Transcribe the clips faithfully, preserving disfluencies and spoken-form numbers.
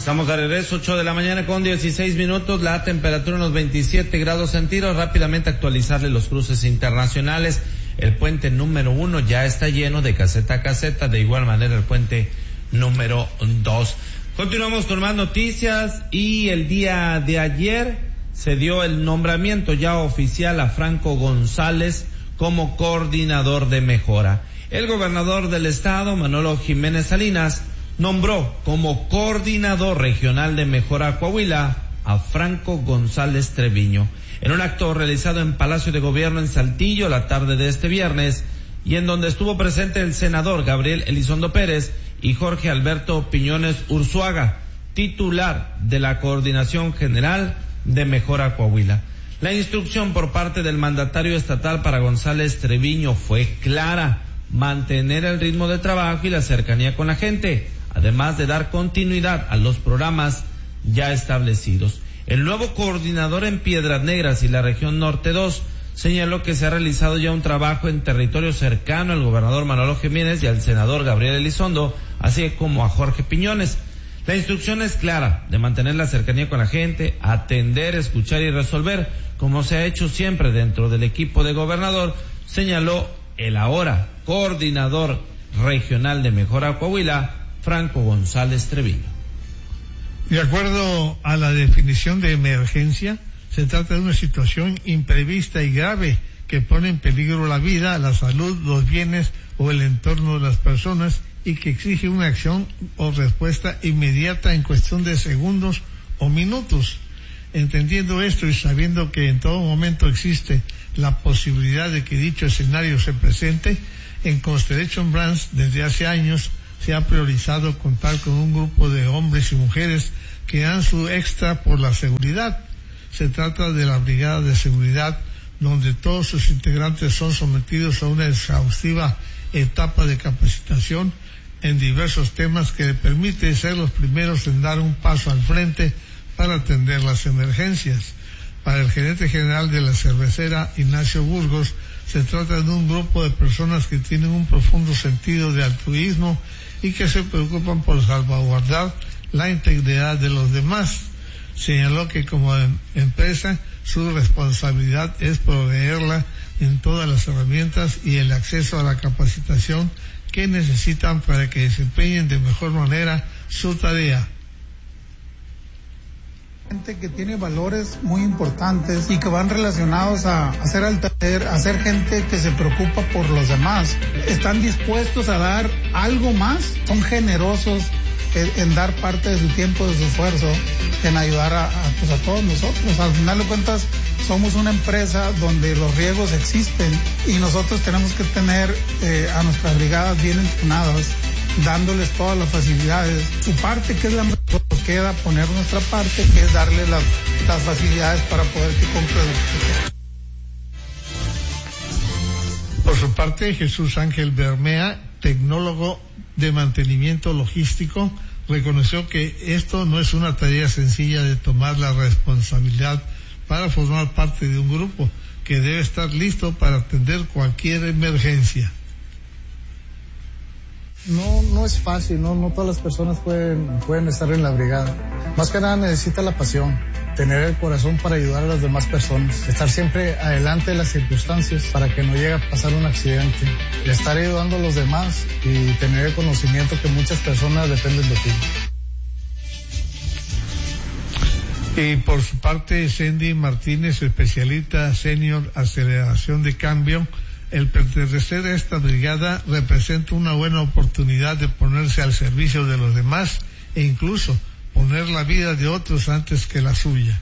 Estamos de regreso, ocho de la mañana con dieciséis minutos, la temperatura unos veintisiete grados centígrados. Rápidamente actualizarle los cruces internacionales. El puente número uno ya está lleno de caseta a caseta, de igual manera el puente número dos. Continuamos con más noticias y el día de ayer se dio el nombramiento ya oficial a Franco González como coordinador de mejora. El gobernador del estado, Manolo Jiménez Salinas, nombró como coordinador regional de mejora Coahuila a Franco González Treviño, en un acto realizado en Palacio de Gobierno en Saltillo la tarde de este viernes, y en donde estuvo presente el senador Gabriel Elizondo Pérez y Jorge Alberto Piñones Urzuaga, titular de la Coordinación General de Mejora Coahuila. La instrucción por parte del mandatario estatal para González Treviño fue clara: mantener el ritmo de trabajo y la cercanía con la gente, además de dar continuidad a los programas ya establecidos. El nuevo coordinador en Piedras Negras y la región Norte dos señaló que se ha realizado ya un trabajo en territorio cercano al gobernador Manolo Jiménez y al senador Gabriel Elizondo, así como a Jorge Piñones. La instrucción es clara: de mantener la cercanía con la gente, atender, escuchar y resolver, como se ha hecho siempre dentro del equipo de gobernador, señaló el ahora coordinador regional de Mejora Coahuila, Franco González Treviño. De acuerdo a la definición de emergencia, se trata de una situación imprevista y grave que pone en peligro la vida, la salud, los bienes o el entorno de las personas, y que exige una acción o respuesta inmediata en cuestión de segundos o minutos. Entendiendo esto y sabiendo que en todo momento existe la posibilidad de que dicho escenario se presente, en Constellation Brands desde hace años se ha priorizado contar con un grupo de hombres y mujeres que dan su extra por la seguridad. Se trata de la Brigada de Seguridad, donde todos sus integrantes son sometidos a una exhaustiva etapa de capacitación en diversos temas que le permite ser los primeros en dar un paso al frente para atender las emergencias. Para el gerente general de la cervecera, Ignacio Burgos, se trata de un grupo de personas que tienen un profundo sentido de altruismo y que se preocupan por salvaguardar la integridad de los demás. Señaló que como empresa su responsabilidad es proveerla en todas las herramientas y el acceso a la capacitación que necesitan para que desempeñen de mejor manera su tarea. Gente que tiene valores muy importantes y que van relacionados a hacer altaner, a ser gente que se preocupa por los demás. Están dispuestos a dar algo más, son generosos en, en dar parte de su tiempo, de su esfuerzo, en ayudar a, a, pues a todos nosotros. Al final de cuentas, somos una empresa donde los riesgos existen y nosotros tenemos que tener eh, a nuestras brigadas bien entrenadas, dándoles todas las facilidades. Su parte, que es la mejor, nos queda poner nuestra parte, que es darles las, las facilidades para poder que cumplan. Por su parte, Jesús Ángel Bermea, tecnólogo de mantenimiento logístico, reconoció que esto no es una tarea sencilla de tomar la responsabilidad para formar parte de un grupo que debe estar listo para atender cualquier emergencia. No, no es fácil, no, no todas las personas pueden, pueden estar en la brigada. Más que nada necesita la pasión, tener el corazón para ayudar a las demás personas, estar siempre adelante de las circunstancias para que no llegue a pasar un accidente, estar ayudando a los demás y tener el conocimiento que muchas personas dependen de ti. Y por su parte, Cindy Martínez, especialista senior aceleración de cambio, el pertenecer a esta brigada representa una buena oportunidad de ponerse al servicio de los demás e incluso poner la vida de otros antes que la suya.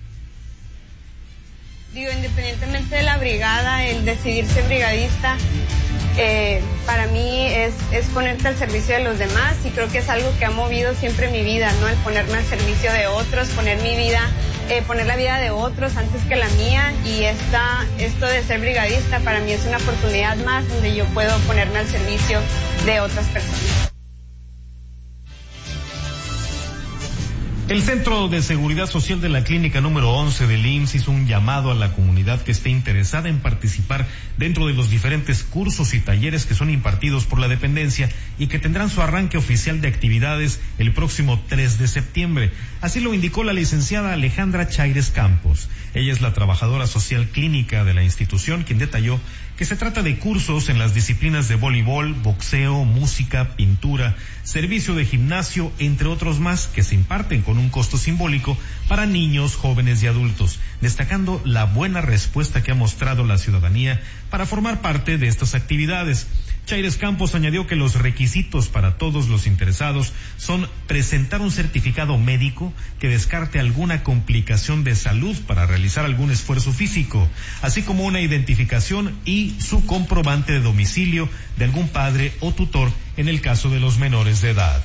Digo, independientemente de la brigada, el decidir ser brigadista, eh, para mí es, es ponerte al servicio de los demás, y creo que es algo que ha movido siempre mi vida, ¿no? El ponerme al servicio de otros, poner mi vida, eh, poner la vida de otros antes que la mía, y esta, esto de ser brigadista para mí es una oportunidad más donde yo puedo ponerme al servicio de otras personas. El Centro de Seguridad Social de la Clínica número once del I M S S hizo un llamado a la comunidad que esté interesada en participar dentro de los diferentes cursos y talleres que son impartidos por la dependencia y que tendrán su arranque oficial de actividades el próximo tres de septiembre. Así lo indicó la licenciada Alejandra Chaires Campos. Ella es la trabajadora social clínica de la institución, quien detalló que se trata de cursos en las disciplinas de voleibol, boxeo, música, pintura, servicio de gimnasio, entre otros más, que se imparten con un costo simbólico para niños, jóvenes y adultos, destacando la buena respuesta que ha mostrado la ciudadanía para formar parte de estas actividades. Chaires Campos añadió que los requisitos para todos los interesados son presentar un certificado médico que descarte alguna complicación de salud para realizar algún esfuerzo físico, así como una identificación y su comprobante de domicilio de algún padre o tutor en el caso de los menores de edad.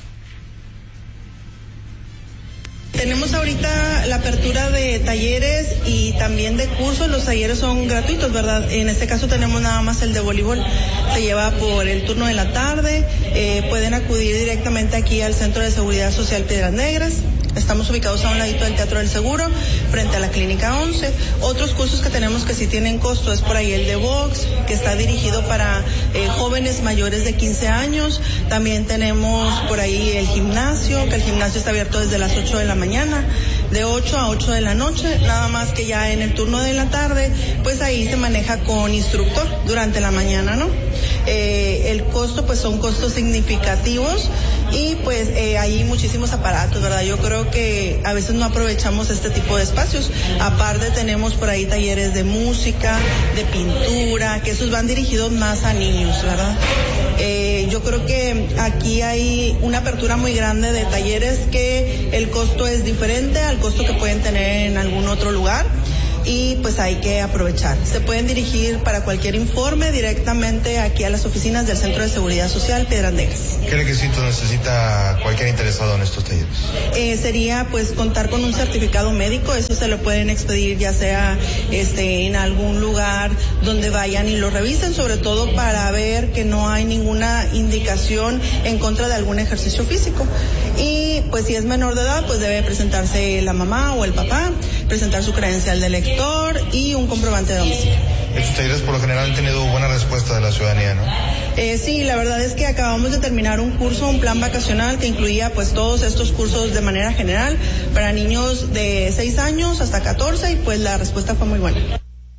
Tenemos ahorita la apertura de talleres y también de cursos. Los talleres son gratuitos, ¿verdad? En este caso tenemos nada más el de voleibol. Se lleva por el turno de la tarde. Eh, pueden acudir directamente aquí al Centro de Seguridad Social Piedras Negras. Estamos ubicados a un ladito del Teatro del Seguro, frente a la Clínica once. Otros cursos que tenemos que sí tienen costo es por ahí el de box, que está dirigido para eh, jóvenes mayores de quince años. También tenemos por ahí el gimnasio, que el gimnasio está abierto desde las ocho de la mañana, de ocho a ocho de la noche, nada más que ya en el turno de la tarde, pues ahí se maneja con instructor durante la mañana, ¿no? Eh, el costo, pues son costos significativos y pues eh, hay muchísimos aparatos, ¿verdad? Yo creo que a veces no aprovechamos este tipo de espacios. Aparte tenemos por ahí talleres de música, de pintura, que esos van dirigidos más a niños, ¿verdad? Eh, yo creo que aquí hay una apertura muy grande de talleres que el costo es diferente al costo que pueden tener en algún otro lugar. Y pues hay que aprovechar. Se pueden dirigir para cualquier informe directamente aquí a las oficinas del Centro de Seguridad Social Piedras Negras. ¿Qué requisitos necesita cualquier interesado en estos talleres? Eh, sería pues contar con un certificado médico. Eso se lo pueden expedir ya sea este en algún lugar donde vayan y lo revisen, sobre todo para ver que no hay ninguna indicación en contra de algún ejercicio físico. Y pues si es menor de edad, pues debe presentarse la mamá o el papá, presentar su credencial de lector y un comprobante de domicilio. Estos talleres por lo general han tenido buena respuesta de la ciudadanía, ¿no? Eh, sí, la verdad es que acabamos de terminar un curso, un plan vacacional que incluía pues todos estos cursos de manera general para niños de seis años hasta catorce y pues la respuesta fue muy buena.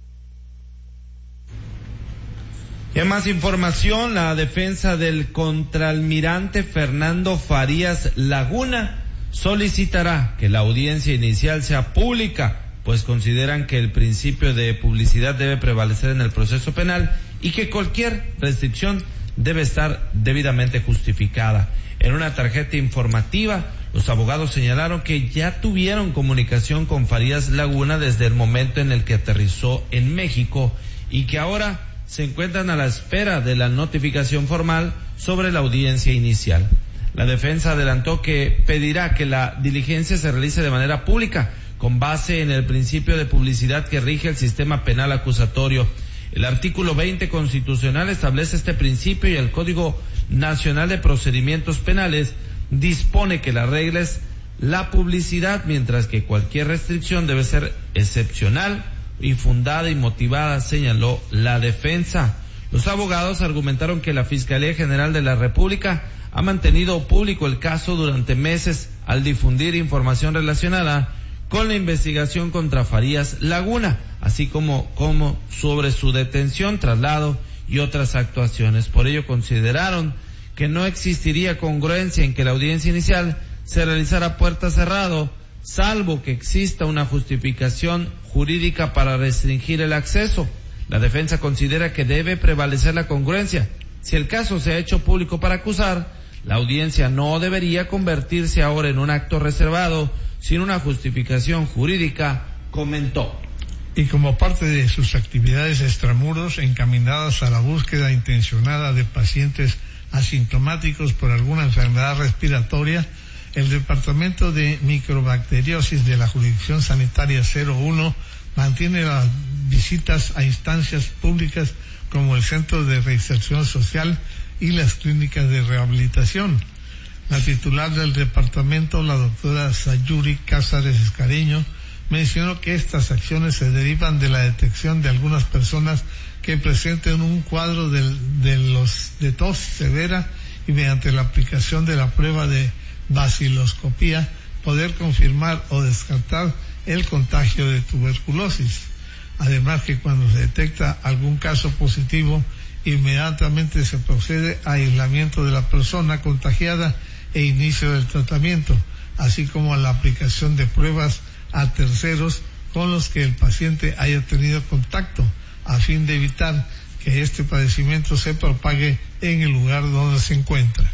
Y más información, la defensa del contraalmirante Fernando Farías Laguna solicitará que la audiencia inicial sea pública, pues consideran que el principio de publicidad debe prevalecer en el proceso penal y que cualquier restricción debe estar debidamente justificada. En una tarjeta informativa, los abogados señalaron que ya tuvieron comunicación con Farías Laguna desde el momento en el que aterrizó en México y que ahora se encuentran a la espera de la notificación formal sobre la audiencia inicial. La defensa adelantó que pedirá que la diligencia se realice de manera pública, con base en el principio de publicidad que rige el sistema penal acusatorio. El artículo veinte constitucional establece este principio y el Código Nacional de Procedimientos Penales dispone que la regla es la publicidad, mientras que cualquier restricción debe ser excepcional y fundada y motivada, señaló la defensa. Los abogados argumentaron que la Fiscalía General de la República ha mantenido público el caso durante meses al difundir información relacionada con la investigación contra Farías Laguna, así como, como sobre su detención, traslado y otras actuaciones. Por ello consideraron que no existiría congruencia en que la audiencia inicial se realizara a puerta cerrada, salvo que exista una justificación jurídica para restringir el acceso. La defensa considera que debe prevalecer la congruencia. Si el caso se ha hecho público para acusar, la audiencia no debería convertirse ahora en un acto reservado sin una justificación jurídica, comentó. Y como parte de sus actividades extramuros encaminadas a la búsqueda intencionada de pacientes asintomáticos por alguna enfermedad respiratoria, el Departamento de Microbacteriosis de la Jurisdicción Sanitaria cero uno mantiene las visitas a instancias públicas como el Centro de Reinserción Social y las clínicas de rehabilitación. La titular del departamento, la doctora Sayuri Cázares Escariño, mencionó que estas acciones se derivan de la detección de algunas personas que presenten un cuadro de, de, los, de tos severa y mediante la aplicación de la prueba de baciloscopía poder confirmar o descartar el contagio de tuberculosis. Además que cuando se detecta algún caso positivo, inmediatamente se procede a aislamiento de la persona contagiada e inicio del tratamiento, así como a la aplicación de pruebas a terceros con los que el paciente haya tenido contacto, a fin de evitar que este padecimiento se propague en el lugar donde se encuentra.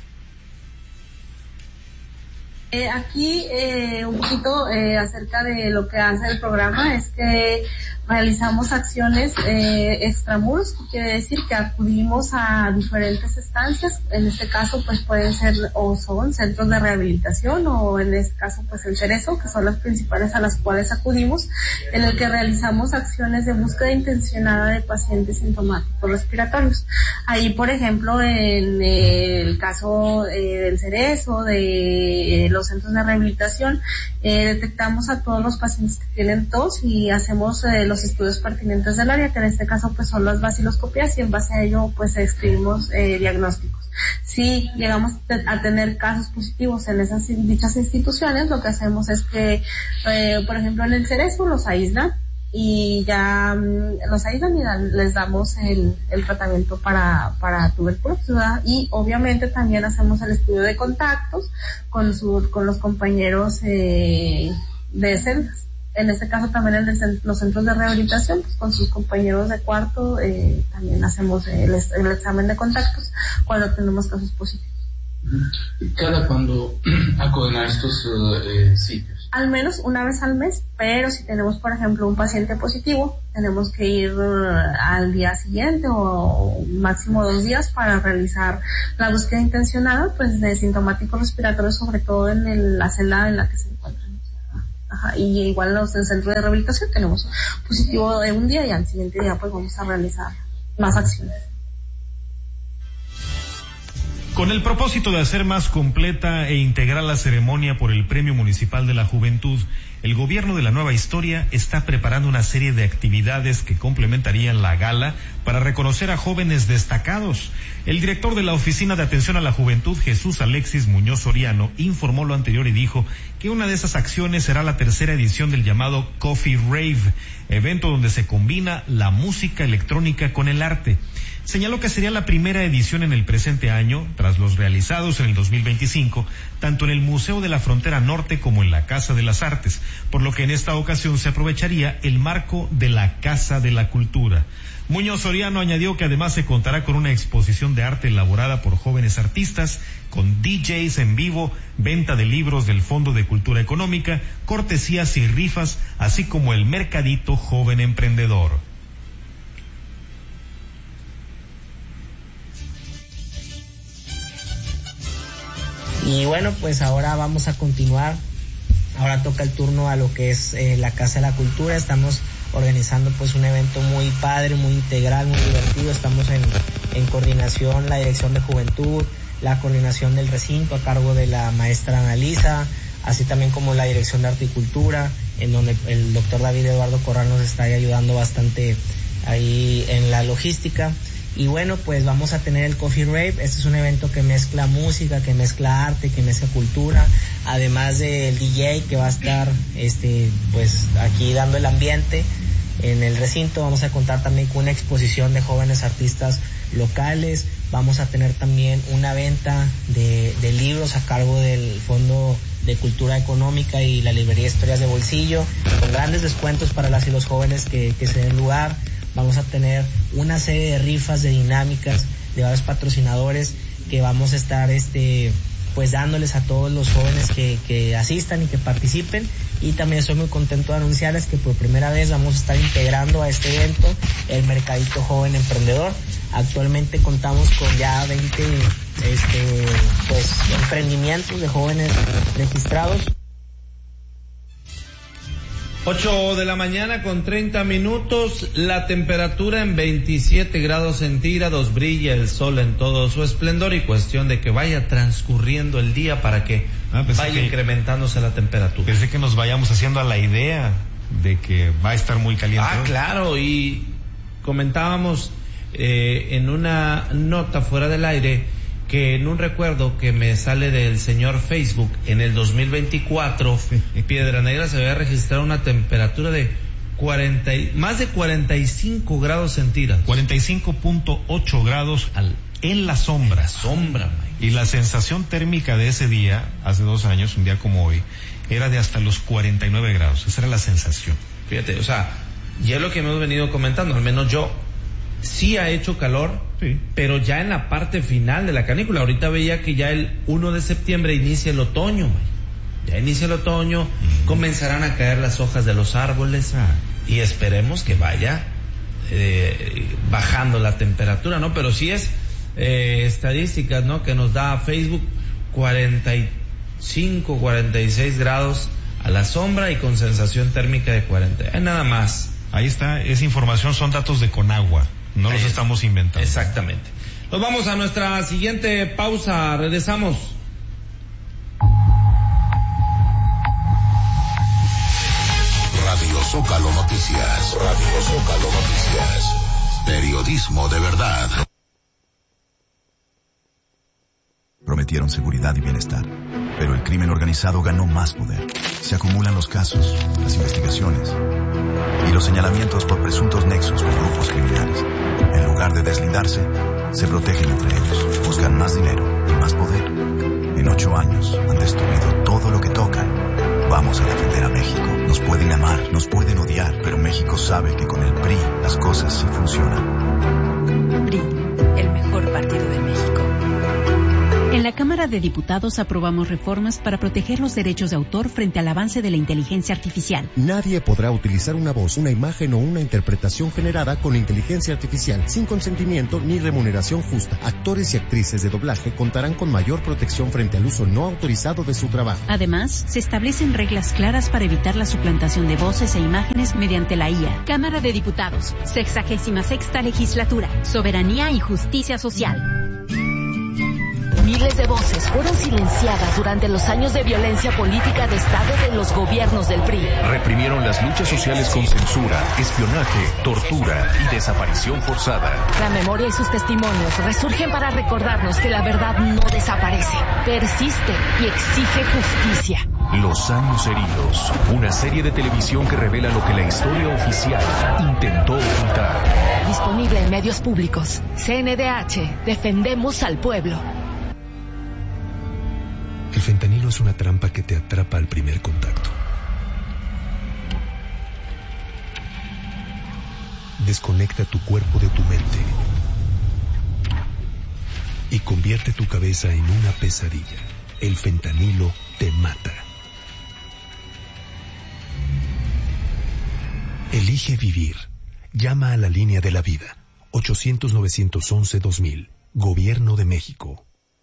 Eh, aquí eh, un poquito eh, acerca de lo que hace el programa es que realizamos acciones eh, extramuros, que quiere decir que acudimos a diferentes estancias. En este caso pues pueden ser o son centros de rehabilitación o en este caso pues el Cerezo, que son las principales a las cuales acudimos, en el que realizamos acciones de búsqueda intencionada de pacientes sintomáticos respiratorios. Ahí por ejemplo en el caso eh, del Cerezo, de eh, los centros de rehabilitación, eh, detectamos a todos los pacientes que tienen tos y hacemos eh, los estudios pertinentes del área, que en este caso pues son las baciloscopias, y en base a ello pues escribimos eh, diagnósticos. Si llegamos a tener casos positivos en esas dichas instituciones, lo que hacemos es que eh, por ejemplo en el Cerezo los aíslan y ya um, los aíslan y dan, les damos el, el tratamiento para, para tuberculosis, ¿verdad? Y obviamente también hacemos el estudio de contactos con su, con los compañeros eh, de celdas. En este caso también el de los centros de rehabilitación, pues con sus compañeros de cuarto eh, también hacemos el, el examen de contactos cuando tenemos casos positivos. ¿Cada cuándo acuden a estos uh, sitios? Al menos una vez al mes, pero si tenemos por ejemplo un paciente positivo, tenemos que ir uh, al día siguiente o máximo dos días para realizar la búsqueda intencionada pues de sintomáticos respiratorios, sobre todo en el, la celda en la que se encuentran. Ajá, y igual en los en centros de rehabilitación tenemos positivo de un día y al siguiente día pues vamos a realizar más acciones. Con el propósito de hacer más completa e integral la ceremonia por el Premio Municipal de la Juventud, el gobierno de la Nueva Historia está preparando una serie de actividades que complementarían la gala para reconocer a jóvenes destacados. El director de la Oficina de Atención a la Juventud, Jesús Alexis Muñoz Soriano, informó lo anterior y dijo que una de esas acciones será la tercera edición del llamado Coffee Rave, evento donde se combina la música electrónica con el arte. Señaló que sería la primera edición en el presente año, tras los realizados en el dos mil veinticinco, tanto en el Museo de la Frontera Norte como en la Casa de las Artes, por lo que en esta ocasión se aprovecharía el marco de la Casa de la Cultura. Muñoz Soriano añadió que además se contará con una exposición de arte elaborada por jóvenes artistas, con D Js en vivo, venta de libros del Fondo de Cultura Económica, cortesías y rifas, así como el Mercadito Joven Emprendedor. Y bueno, pues ahora vamos a continuar. Ahora toca el turno a lo que es eh, la Casa de la Cultura. Estamos organizando pues un evento muy padre, muy integral, muy divertido. Estamos en, en coordinación, la Dirección de Juventud, la coordinación del recinto a cargo de la maestra Analisa, así también como la Dirección de Arte y Cultura, en donde el doctor David Eduardo Corral nos está ayudando bastante ahí en la logística. Y bueno, pues vamos a tener el Coffee Rave. Este es un evento que mezcla música, que mezcla arte, que mezcla cultura, además del D J que va a estar este pues aquí dando el ambiente en el recinto. Vamos a contar también con una exposición de jóvenes artistas locales. Vamos a tener también una venta de, de libros a cargo del Fondo de Cultura Económica y la librería Historias de Bolsillo, con grandes descuentos para las y los jóvenes que, que se den lugar. Vamos a tener una serie de rifas, de dinámicas, de varios patrocinadores que vamos a estar este pues dándoles a todos los jóvenes que, que asistan y que participen. Y también estoy muy contento de anunciarles que por primera vez vamos a estar integrando a este evento el Mercadito Joven Emprendedor. Actualmente contamos con ya veinte este pues emprendimientos de jóvenes registrados. Ocho de la mañana con treinta minutos, la temperatura en veintisiete grados centígrados, brilla el sol en todo su esplendor y cuestión de que vaya transcurriendo el día para que ah, vaya que, incrementándose la temperatura. Pensé que nos vayamos haciendo a la idea de que va a estar muy caliente. Ah, claro, y comentábamos eh, en una nota fuera del aire que en un recuerdo que me sale del señor Facebook, en el dos mil veinticuatro, Piedra Negra se había registrado una temperatura de cuarenta, más de cuarenta y cinco grados centígrados. cuarenta y cinco punto ocho grados al, en la sombra. La sombra, Mike. Y la sensación térmica de ese día, hace dos años, un día como hoy, era de hasta los cuarenta y nueve grados. Esa era la sensación. Fíjate, o sea, ya es lo que hemos venido comentando, al menos yo. Sí ha hecho calor, sí, pero ya en la parte final de la canícula. Ahorita veía que ya el uno de septiembre inicia el otoño, ya inicia el otoño, mm. comenzarán a caer las hojas de los árboles ah. y esperemos que vaya eh, bajando la temperatura, ¿no? Pero sí es eh, estadísticas, ¿no? Que nos da Facebook, cuarenta y cinco, cuarenta y seis grados a la sombra y con sensación térmica de cuarenta. Eh, nada más. Ahí está, esa información son datos de Conagua. No los estamos inventando. Exactamente. Nos vamos a nuestra siguiente pausa. Regresamos. Radio Zócalo Noticias. Radio Zócalo Noticias. Periodismo de verdad. Prometieron seguridad y bienestar, pero el crimen organizado ganó más poder. Se acumulan los casos, las investigaciones y los señalamientos por presuntos nexos con grupos criminales. En lugar de deslindarse, se protegen entre ellos, buscan más dinero y más poder. En ocho años han destruido todo lo que tocan. Vamos a defender a México. Nos pueden amar, nos pueden odiar, pero México sabe que con el P R I las cosas sí funcionan. P R I, el mejor partido de México. En la Cámara de Diputados aprobamos reformas para proteger los derechos de autor frente al avance de la inteligencia artificial. Nadie podrá utilizar una voz, una imagen o una interpretación generada con inteligencia artificial sin consentimiento ni remuneración justa. Actores y actrices de doblaje contarán con mayor protección frente al uso no autorizado de su trabajo. Además, se establecen reglas claras para evitar la suplantación de voces e imágenes mediante la I A. Cámara de Diputados, sexagésima sexta legislatura, soberanía y justicia social. Miles de voces fueron silenciadas durante los años de violencia política de Estado de los gobiernos del P R I. Reprimieron las luchas sociales con censura, espionaje, tortura y desaparición forzada. La memoria y sus testimonios resurgen para recordarnos que la verdad no desaparece, persiste y exige justicia. Los años heridos, una serie de televisión que revela lo que la historia oficial intentó ocultar. Disponible en medios públicos. C N D H, defendemos al pueblo. El fentanilo es una trampa que te atrapa al primer contacto. Desconecta tu cuerpo de tu mente y convierte tu cabeza en una pesadilla. El fentanilo te mata. Elige vivir. Llama a la línea de la vida. ochocientos, novecientos once, dos mil. Gobierno de México.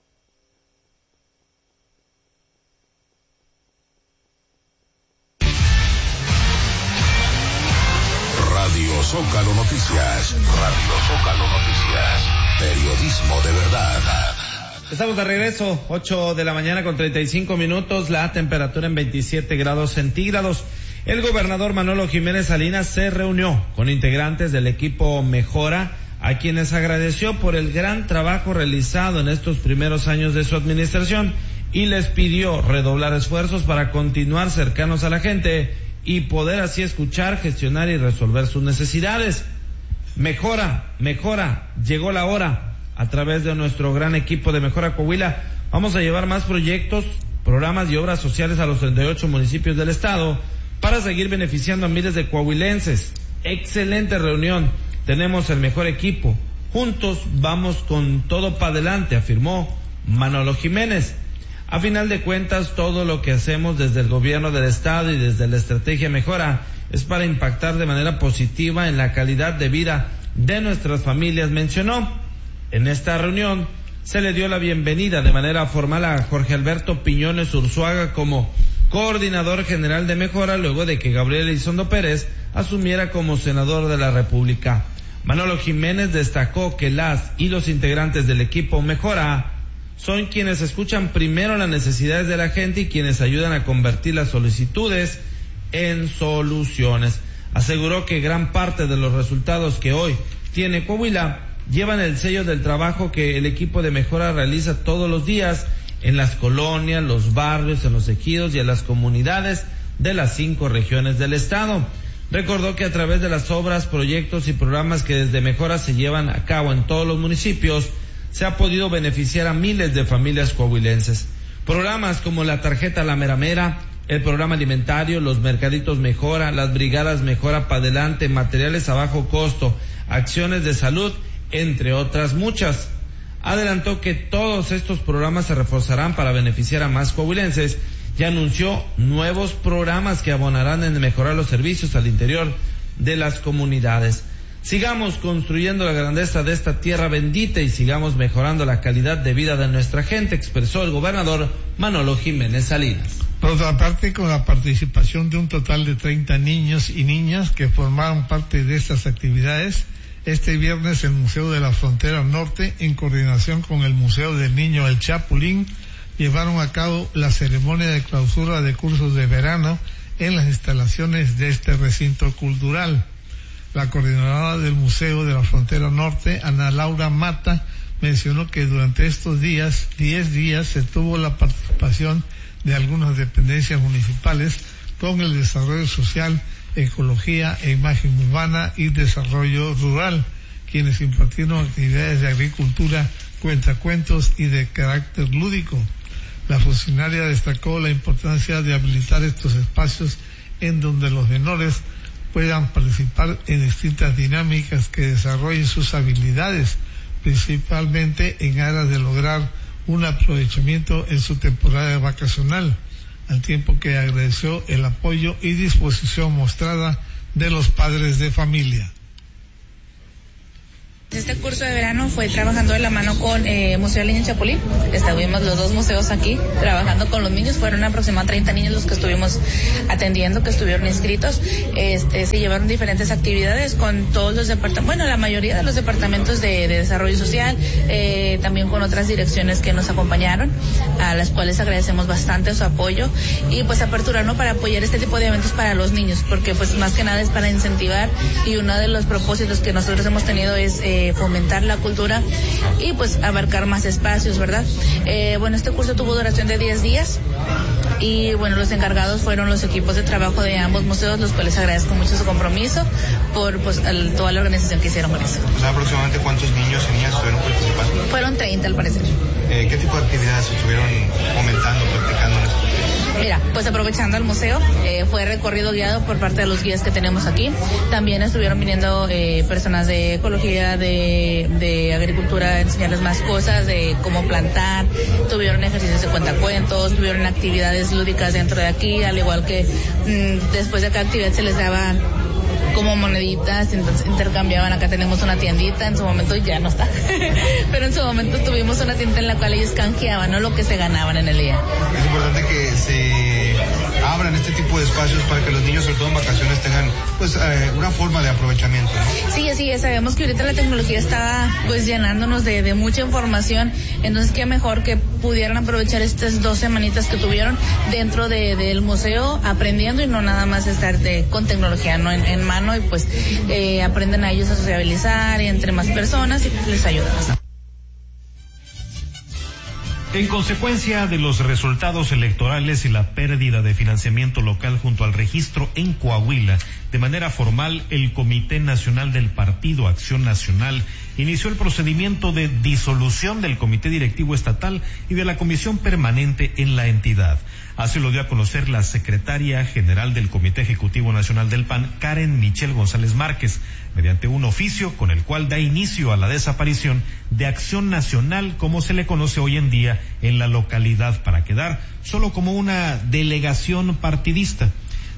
Radio Zócalo Noticias. Radio Zócalo Noticias. Periodismo de verdad. Estamos de regreso, ocho de la mañana con treinta y cinco minutos, la temperatura en veintisiete grados centígrados. El gobernador Manolo Jiménez Salinas se reunió con integrantes del equipo Mejora, a quienes agradeció por el gran trabajo realizado en estos primeros años de su administración y les pidió redoblar esfuerzos para continuar cercanos a la gente y poder así escuchar, gestionar y resolver sus necesidades. Mejora, mejora, llegó la hora. A través de nuestro gran equipo de Mejora Coahuila, vamos a llevar más proyectos, programas y obras sociales a los treinta y ocho municipios del estado para seguir beneficiando a miles de coahuilenses. Excelente reunión, tenemos el mejor equipo. Juntos vamos con todo para adelante, afirmó Manolo Jiménez. A final de cuentas, todo lo que hacemos desde el gobierno del estado y desde la estrategia Mejora es para impactar de manera positiva en la calidad de vida de nuestras familias, mencionó. En esta reunión se le dio la bienvenida de manera formal a Jorge Alberto Piñones Urzuaga como coordinador general de Mejora, luego de que Gabriel Elizondo Pérez asumiera como senador de la República. Manolo Jiménez destacó que las y los integrantes del equipo Mejora son quienes escuchan primero las necesidades de la gente y quienes ayudan a convertir las solicitudes en soluciones. Aseguró que gran parte de los resultados que hoy tiene Coahuila llevan el sello del trabajo que el equipo de Mejora realiza todos los días en las colonias, los barrios, en los ejidos y en las comunidades de las cinco regiones del estado. Recordó que a través de las obras, proyectos y programas que desde Mejora se llevan a cabo en todos los municipios, se ha podido beneficiar a miles de familias coahuilenses. Programas como la tarjeta La Mera Mera, el programa alimentario, los mercaditos Mejora, las brigadas Mejora pa' adelante, materiales a bajo costo, acciones de salud, entre otras muchas. Adelantó que todos estos programas se reforzarán para beneficiar a más coahuilenses y anunció nuevos programas que abonarán en mejorar los servicios al interior de las comunidades. Sigamos construyendo la grandeza de esta tierra bendita y sigamos mejorando la calidad de vida de nuestra gente, expresó el gobernador Manolo Jiménez Salinas. Por otra parte, con la participación de un total de treinta niños y niñas que formaron parte de estas actividades, este viernes el Museo de la Frontera Norte, en coordinación con el Museo del Niño El Chapulín, llevaron a cabo la ceremonia de clausura de cursos de verano en las instalaciones de este recinto cultural. La coordinadora del Museo de la Frontera Norte, Ana Laura Mata, mencionó que durante estos días, diez días, se tuvo la participación de algunas dependencias municipales con el desarrollo social, ecología e imagen urbana y desarrollo rural, quienes impartieron actividades de agricultura, cuentacuentos y de carácter lúdico. La funcionaria destacó la importancia de habilitar estos espacios en donde los menores puedan participar en distintas dinámicas que desarrollen sus habilidades, principalmente en aras de lograr un aprovechamiento en su temporada vacacional, al tiempo que agradeció el apoyo y disposición mostrada de los padres de familia. Este curso de verano fue trabajando de la mano con eh, Museo del Niño Chapulín. Estuvimos los dos museos aquí trabajando con los niños. Fueron aproximadamente treinta niños los que estuvimos atendiendo, que estuvieron inscritos. Este, se llevaron diferentes actividades con todos los departamentos, bueno, la mayoría de los departamentos de, de desarrollo social, eh, también con otras direcciones que nos acompañaron, a las cuales agradecemos bastante su apoyo y pues aperturarnos para apoyar este tipo de eventos para los niños, porque pues más que nada es para incentivar, y uno de los propósitos que nosotros hemos tenido es eh, fomentar la cultura y pues abarcar más espacios, ¿verdad? Eh, bueno, este curso tuvo duración de diez días y bueno, los encargados fueron los equipos de trabajo de ambos museos, los cuales agradezco mucho su compromiso por pues el, toda la organización que hicieron con eso. O sea, aproximadamente ¿cuántos niños y niñas estuvieron participando? Fueron treinta al parecer. Eh, ¿Qué tipo de actividades estuvieron fomentando, practicando en este? Mira, pues aprovechando el museo, eh, fue recorrido guiado por parte de los guías que tenemos aquí. También estuvieron viniendo eh, personas de ecología, de, de agricultura, a enseñarles más cosas, de cómo plantar. Tuvieron ejercicios de cuentacuentos, tuvieron actividades lúdicas dentro de aquí, al igual que mmm, después de cada actividad se les daba como moneditas, entonces intercambiaban. Acá tenemos una tiendita, en su momento ya no está, pero en su momento tuvimos una tienda en la cual ellos canjeaban, ¿no?, lo que se ganaban en el día. Es importante que se abran este tipo de espacios para que los niños, sobre todo en vacaciones, tengan pues eh, una forma de aprovechamiento, ¿no? Sí, así es. Sabemos que ahorita la tecnología está pues llenándonos de, de mucha información, entonces qué mejor que pudieran aprovechar estas dos semanitas que tuvieron dentro de, del museo aprendiendo, y no nada más estar de, con tecnología, ¿no?, en, en mano, y pues eh, aprenden a ellos a sociabilizar y entre más personas, y pues les ayuda bastante. En consecuencia de los resultados electorales y la pérdida de financiamiento local junto al registro en Coahuila, de manera formal, el Comité Nacional del Partido Acción Nacional inició el procedimiento de disolución del Comité Directivo Estatal y de la Comisión Permanente en la entidad. Así lo dio a conocer la secretaria general del Comité Ejecutivo Nacional del P A N, Karen Michelle González Márquez, mediante un oficio con el cual da inicio a la desaparición de Acción Nacional, como se le conoce hoy en día en la localidad, para quedar solo como una delegación partidista.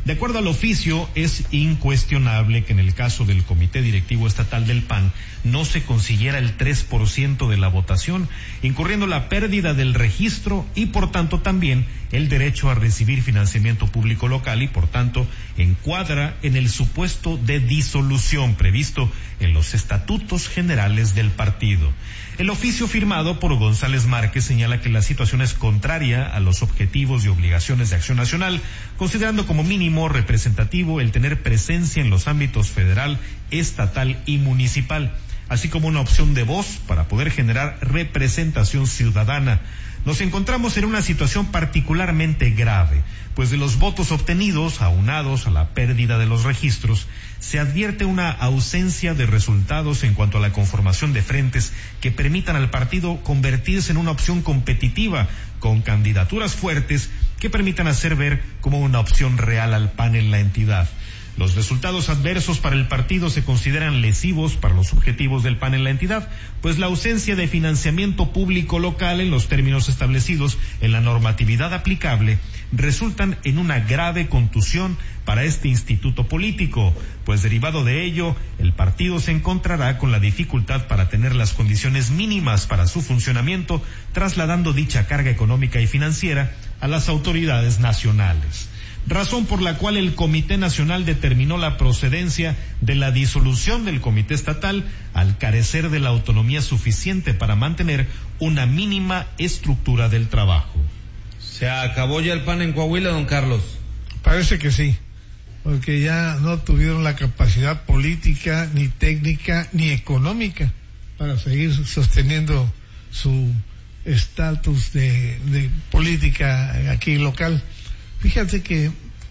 De acuerdo al oficio, es incuestionable que en el caso del Comité Directivo Estatal del P A N no se consiguiera el tres por ciento de la votación, incurriendo la pérdida del registro y por tanto también el derecho a recibir financiamiento público local y por tanto encuadra en el supuesto de disolución previsto en los estatutos generales del partido. El oficio firmado por González Márquez señala que la situación es contraria a los objetivos y obligaciones de Acción Nacional, considerando como mínimo representativo el tener presencia en los ámbitos federal, estatal y municipal, así como una opción de voz para poder generar representación ciudadana. Nos encontramos en una situación particularmente grave, pues de los votos obtenidos, aunados a la pérdida de los registros, se advierte una ausencia de resultados en cuanto a la conformación de frentes que permitan al partido convertirse en una opción competitiva, con candidaturas fuertes que permitan hacer ver como una opción real al P A N en la entidad. Los resultados adversos para el partido se consideran lesivos para los objetivos del P A N en la entidad, pues la ausencia de financiamiento público local en los términos establecidos en la normatividad aplicable resultan en una grave contusión para este instituto político, pues derivado de ello, el partido se encontrará con la dificultad para tener las condiciones mínimas para su funcionamiento, trasladando dicha carga económica y financiera a las autoridades nacionales. Razón por la cual el Comité Nacional determinó la procedencia de la disolución del Comité Estatal al carecer de la autonomía suficiente para mantener una mínima estructura del trabajo. ¿Se acabó ya el P A N en Coahuila, don Carlos? Parece que sí, porque ya no tuvieron la capacidad política, ni técnica, ni económica para seguir sosteniendo su estatus de, de política aquí local. Fíjate que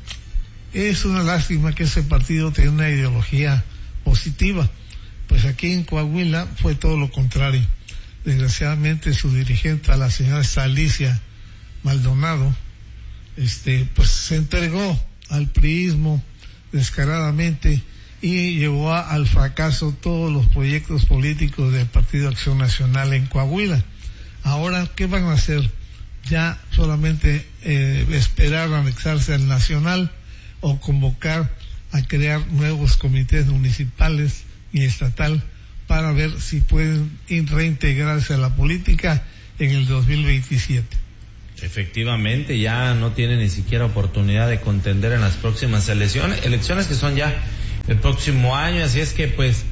es una lástima que ese partido tenga una ideología positiva, pues aquí en Coahuila fue todo lo contrario. Desgraciadamente su dirigente, a la señora Alicia Maldonado, este, pues se entregó al priismo descaradamente y llevó a, al fracaso todos los proyectos políticos del Partido Acción Nacional en Coahuila. Ahora, ¿qué van a hacer? Ya solamente eh, esperar a anexarse al nacional o convocar a crear nuevos comités municipales y estatal para ver si pueden reintegrarse a la política en el dos mil veintisiete. Efectivamente, ya no tiene ni siquiera oportunidad de contender en las próximas elecciones, elecciones que son ya el próximo año, así es que pues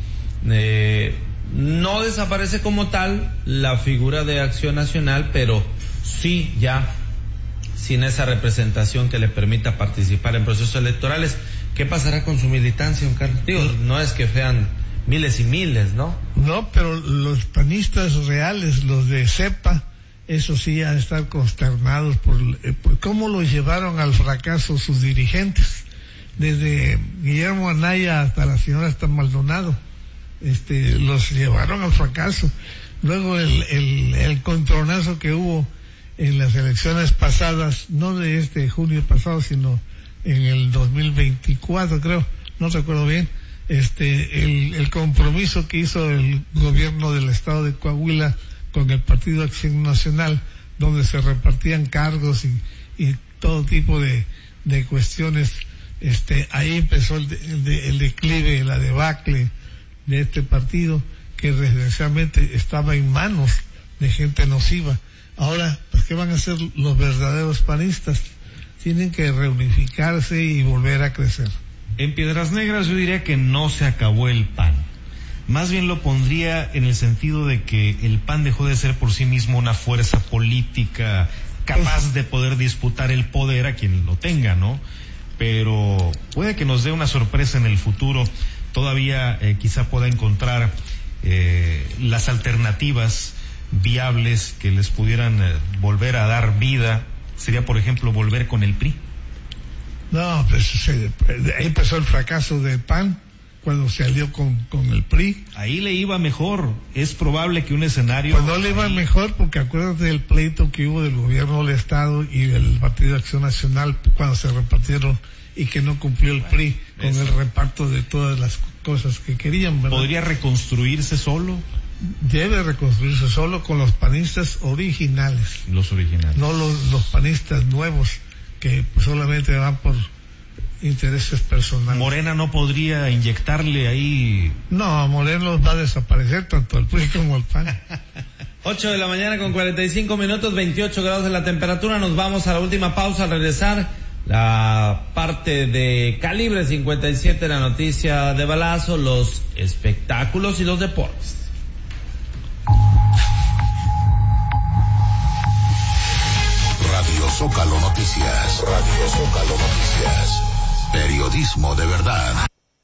eh, no desaparece como tal la figura de Acción Nacional, pero sí ya sin esa representación que le permita participar en procesos electorales. ¿Qué pasará con su militancia, don Carlos? Digo, no es que sean miles y miles, ¿no? No, pero los panistas reales, los de cepa, eso sí, han de estar consternados por, por cómo los llevaron al fracaso sus dirigentes, desde Guillermo Anaya hasta la señora hasta Maldonado, este, los llevaron al fracaso. Luego el, el, el contronazo que hubo en las elecciones pasadas, no de este junio pasado, sino en el dos mil veinticuatro, creo, no recuerdo bien, este, el, el compromiso que hizo el gobierno del estado de Coahuila con el Partido Acción Nacional, donde se repartían cargos y, y todo tipo de, de cuestiones, este, ahí empezó el, de, el declive, la debacle de este partido, que desgraciadamente estaba en manos de gente nociva. Ahora, pues, ¿qué van a hacer los verdaderos panistas? Tienen que reunificarse y volver a crecer. En Piedras Negras yo diría que no se acabó el P A N. Más bien lo pondría en el sentido de que el P A N dejó de ser por sí mismo una fuerza política capaz de poder disputar el poder a quien lo tenga, ¿no? Pero puede que nos dé una sorpresa en el futuro. Todavía eh, quizá pueda encontrar eh, las alternativas viables que les pudieran eh, volver a dar vida. Sería, por ejemplo, volver con el P R I. No, pues se, ahí empezó el fracaso del P A N cuando se alió con, con el P R I. Ahí le iba mejor. Es probable que un escenario... Pues no le iba ahí... mejor, porque acuérdate del pleito que hubo del gobierno del Estado y del Partido de Acción Nacional cuando se repartieron y que no cumplió el P R I con Eso. el reparto de todas las cosas que querían, ¿verdad? ¿Podría reconstruirse solo? Debe reconstruirse solo con los panistas originales. Los originales. No los, los panistas nuevos que pues solamente van por intereses personales. Morena no podría inyectarle ahí. No, Morena va a desaparecer tanto el P R I como el P A N. ocho de la mañana con cuarenta y cinco minutos, veintiocho grados de la temperatura. Nos vamos a la última pausa. Al regresar, la parte de Calibre cincuenta y siete, la noticia de balazo, los espectáculos y los deportes. Radio Zócalo Noticias. Radio Zócalo Noticias. Periodismo de verdad.